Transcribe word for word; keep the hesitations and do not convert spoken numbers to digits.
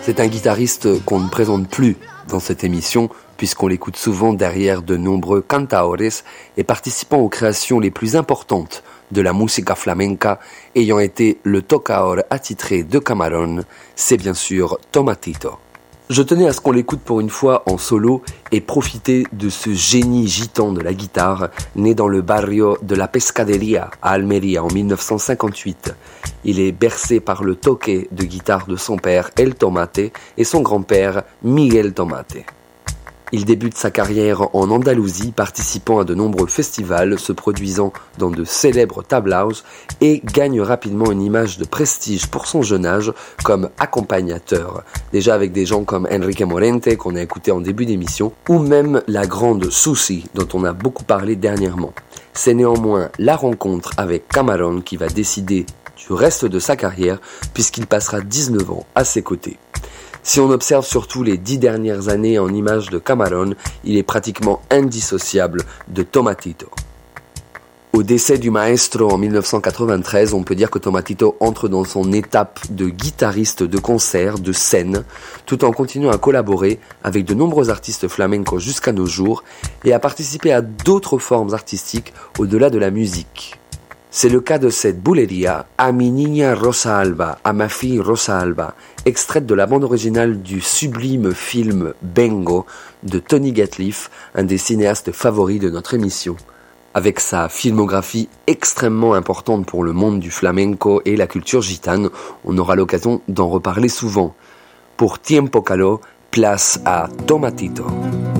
C'est un guitariste qu'on ne présente plus dans cette émission, puisqu'on l'écoute souvent derrière de nombreux cantaores et participant aux créations les plus importantes de la música flamenca, ayant été le tocaor attitré de Camarón, c'est bien sûr Tomatito. Je tenais à ce qu'on l'écoute pour une fois en solo et profiter de ce génie gitan de la guitare, né dans le barrio de la Pescadería à Almería en dix-neuf cent cinquante-huit. Il est bercé par le toque de guitare de son père El Tomate et son grand-père Miguel Tomate. Il débute sa carrière en Andalousie, participant à de nombreux festivals, se produisant dans de célèbres tablaos et gagne rapidement une image de prestige pour son jeune âge comme accompagnateur. Déjà avec des gens comme Enrique Morente, qu'on a écouté en début d'émission, ou même la grande Susi, dont on a beaucoup parlé dernièrement. C'est néanmoins la rencontre avec Camarón qui va décider du reste de sa carrière, puisqu'il passera dix-neuf ans à ses côtés. Si on observe surtout les dix dernières années en images de Camarón, il est pratiquement indissociable de Tomatito. Au décès du maestro en dix-neuf cent quatre-vingt-treize, on peut dire que Tomatito entre dans son étape de guitariste de concert, de scène, tout en continuant à collaborer avec de nombreux artistes flamencos jusqu'à nos jours et à participer à d'autres formes artistiques au-delà de la musique. C'est le cas de cette bulería, A mi niña Rosa Alba, à ma fille Rosa Alba, extraite de la bande originale du sublime film Bengo de Tony Gatliff, un des cinéastes favoris de notre émission. Avec sa filmographie extrêmement importante pour le monde du flamenco et la culture gitane, on aura l'occasion d'en reparler souvent. Pour Tiempo Caló, place à Tomatito.